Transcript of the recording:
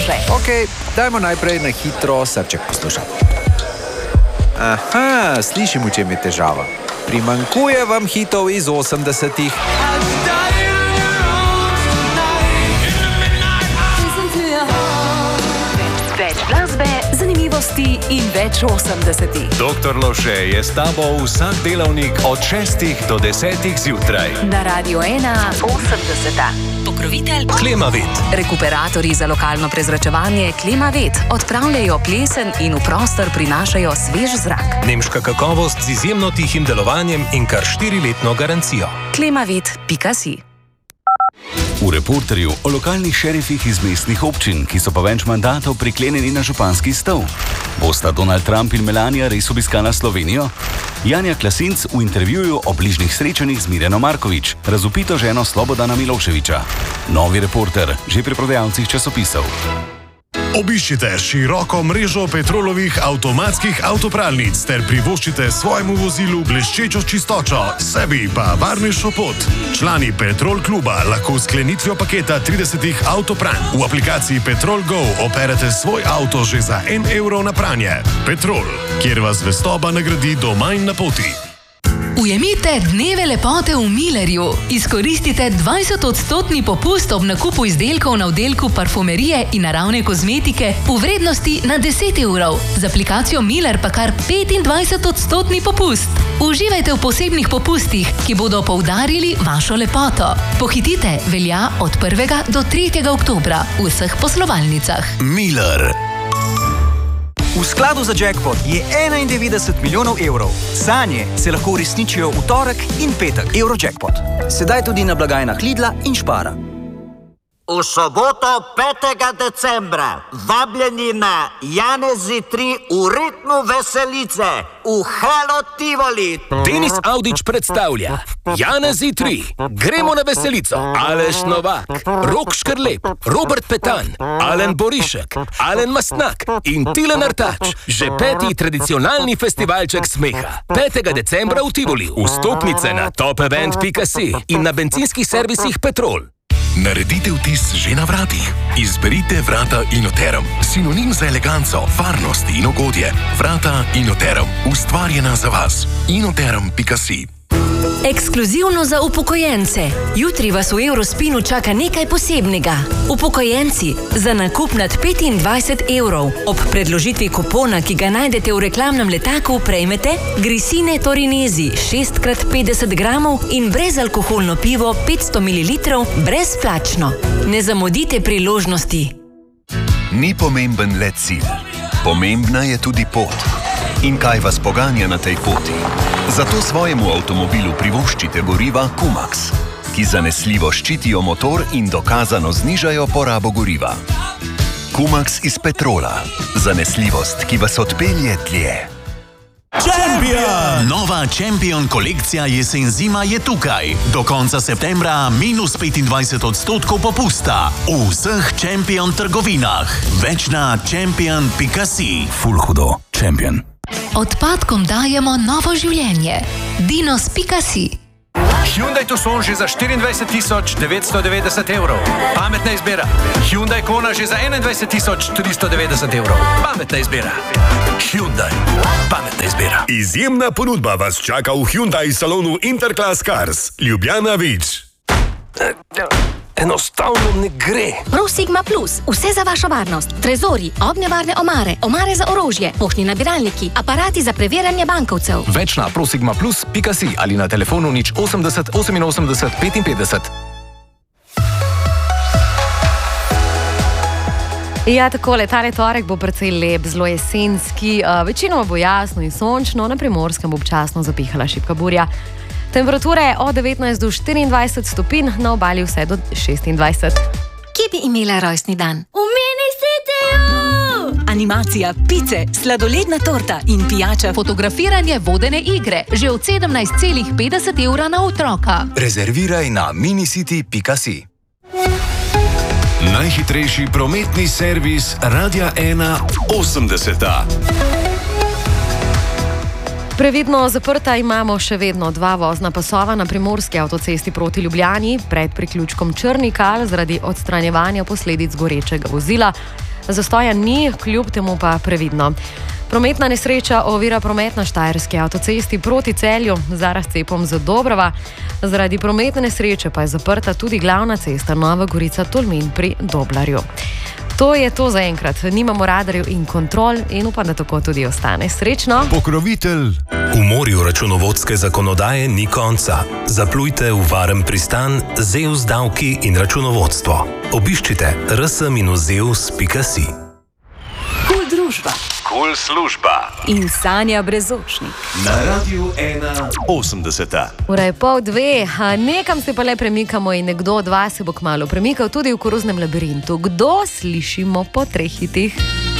Lovše. Ok, dajmo najprej na hitro srček poslušati. Aha, slišim, v čem je težava. Primanjkuje vam hitov iz 80-ih. Več glasbe, zanimivosti in več 80-ih. Doktor Lovše je s tabo vsak delavnik od 6 do 10 zjutraj. Na Radio 1 80. Pokrovitelj Klimavet. Rekuperatorji za lokalno prezračevanje Klimavet odpravljajo plesen in v prostor prinašajo svež zrak. Nemška kakovost z izjemno tihim delovanjem in kar 4-letno garancijo. Klimavet.si. V Reporterju o lokalnih šerifih iz mestnih občin, ki so pa več mandatov priklenjeni na županski stol. Bosta Donald Trump in Melania res obiskala Slovenijo? Janja Klasinc v intervjuju o bližnjih srečanjih z Mirjano Markovič, razvpito ženo Slobodana Miloševića. Novi Reporter, že pri prodajalcih časopisov. Obiščite široko mrežo Petrolovih avtomatskih avtopralnic ter privoščite svojemu vozilu bleščečo čistočo, sebi pa varnejšo pot. Člani Petrol kluba lahko s sklenitvijo paketa 30 avtopranj v aplikaciji Petrol Go operete svoj avto že za 1 evro na pranje. Petrol, kjer vas zvestoba nagradi doma in na poti. Ujemite dneve lepote v Millerju. Izkoristite 20% popust ob nakupu izdelkov na oddelku parfumerije in naravne kozmetike v vrednosti na 10 evrov. Z aplikacijo Miller pa kar 25% popust. Uživajte v posebnih popustih, ki bodo poudarili vašo lepoto. Pohitite, velja od 1. do 3. oktobra v vseh poslovalnicah. Miller. V skladu za jackpot je 91 milijonov evrov. Sanje se lahko uresničijo v torek in petek. Eurojackpot. Sedaj tudi na blagajnah Lidla in Špara. V soboto 5. decembra vabljeni na Janezi 3 v ritmu veselice v Hello Tivoli. Denis Audić predstavlja Janezi 3. Gremo na veselico. Aleš Novak, Rok Škrlep, Robert Petan, Alen Borišek, Alen Mastnak in Tilen Artač. Že 5. tradicionalni festivalček smeha. 5. decembra v Tivoli. Vstopnice na topevent.si in na bencinskih servisih Petrol. Naredite vtis že na vratih. Izberite vrata Inoterum. Sinonim za eleganco, varnost in ugodje. Vrata Inoterum. Ustvarjena za vas. Inoterum.si. Ekskluzivno za upokojence. Jutri vas v Eurospinu čaka nekaj posebnega. Upokojenci, za nakup nad 25 evrov. Ob predložitvi kupona, ki ga najdete v reklamnem letaku, prejmete Grisine Torinesi 6x50 gramov in brezalkoholno pivo 500 ml brezplačno. Ne zamudite priložnosti. Ni pomemben le cilj. Pomembna je tudi pot. In kaj vas poganja na tej poti? Zato svojemu avtomobilu privoščite goriva Kumax, ki zanesljivo ščitijo motor in dokazano znižajo porabo goriva. Kumax iz Petrola. Zanesljivost, ki vas odpelje dlje. Champion! Nova Champion kolekcija jesen-zima je tukaj. Do konca septembra minus 25% popusta. V vseh Champion trgovinah. Več na champion.si. Ful hudo. Champion. Odpadkom dajemo novo življenje. Dinos.si. Hyundai Tucson že za 24.990 evrov. Pametna izbira. Hyundai Kona že za 21.390 evrov. Pametna izbira. Hyundai. Pametna izbira. Izjemna ponudba vas čaka v Hyundai salonu Interclass Cars. Ljubljana Vič. Enostavno ne gre. ProSigma Plus. Vse za vašo varnost. Trezori, ognjevarne omare, omare za orožje, poštni nabiralniki, aparati za preverjanje bankovcev. Več na prosigmaplus.si ali na telefonu 080 88 55. Ja, takole, tale torek bo precej lep, zelo jesenski, večinoma bo jasno in sončno, na Primorskem bo občasno zapihala šibka burja. Temperature od 19 do 24 stopinj, na obali vse do 26. Kje bi imela rojstni dan? V Mini Cityju! Animacija, pice, sladoledna torta in pijača. Fotografiranje vodene igre, že od 17,50 evra na otroka. Rezerviraj na minicity.si. Najhitrejši prometni servis Radia 1 80. Previdno zaprta imamo še vedno 2 vozna pasova na primorski avtocesti proti Ljubljani, pred priključkom Črni Kal zaradi odstranjevanja posledic gorečega vozila. Zastoja ni, kljub temu pa previdno. Prometna nesreča ovira promet na Štajerski avtocesti proti Celju za razcepom za Dobrava. Zaradi prometne nesreče pa je zaprta tudi glavna cesta Nova Gorica-Tolmin pri Doblarju. To je to za enkrat. Nimamo radarjev in kontrol in upam, da tako tudi ostane. Srečno! Pokrovitelj. V morju računovodske zakonodaje ni konca. Zaplujte v varen pristan Zeus davki in računovodstvo. Obiščite rs-zeus.si. Kul družba. Kul služba. In Sanja Brezočnik. Na Radiu 1.80. Ura je 1:30, nekam se pa le premikamo in nekdo od vas se bo kmalu premikal tudi v koruznem labirintu. Kdo slišimo po 3 hitih?